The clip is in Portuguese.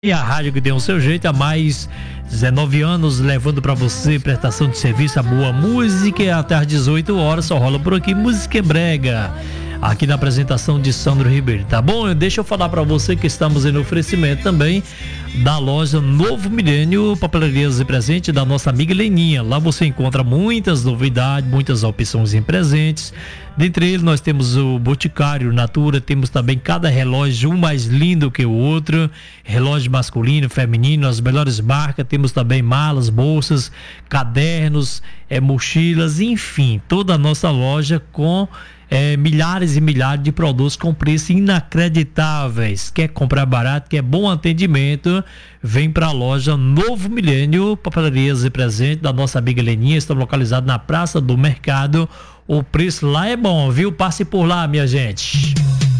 E a rádio que tem o seu jeito há mais 19 anos, levando para você prestação de serviço, a boa música, e até às 18 horas só rola por aqui música brega, aqui na apresentação de Sandro Ribeiro, tá bom? Deixa eu falar para você que estamos em oferecimento também da loja Novo Milênio, papelarias e presente da nossa amiga Leninha. Lá você encontra muitas novidades, muitas opções em presentes. Dentre eles nós temos o Boticário Natura, temos também cada relógio um mais lindo que o outro, relógio masculino, feminino, as melhores marcas. Temos também malas, bolsas, cadernos, mochilas, enfim, toda a nossa loja com milhares e milhares de produtos com preços inacreditáveis. Quer comprar barato, quer bom atendimento, vem para a loja Novo Milênio, papelarias e presente da nossa amiga Leninha. Está localizado na Praça do Mercado. O preço lá é bom, viu? Passe por lá, minha gente.